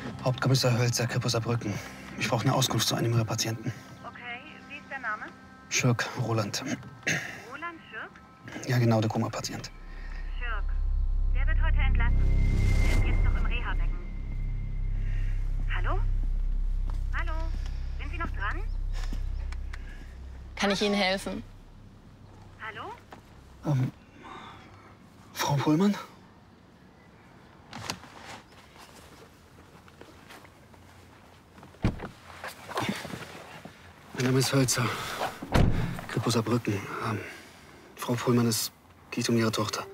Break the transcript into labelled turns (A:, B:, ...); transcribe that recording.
A: Hauptkommissar Hölzer, Kripo Saarbrücken. Ich brauche eine Auskunft zu einem Ihrer Patienten.
B: Okay, wie ist der Name?
A: Schürk, Roland.
B: Roland Schürk?
A: Ja, genau, der Koma-Patient.
B: Schürk. Der wird heute entlassen. Er ist jetzt noch im Reha-Becken. Hallo? Hallo? Sind Sie noch dran?
C: Kann ich Ihnen helfen?
B: Hallo?
A: Frau Pohlmann? Mein Name ist Hölzer. Kripo Saarbrücken. Frau Pohlmann, es geht um Ihre Tochter.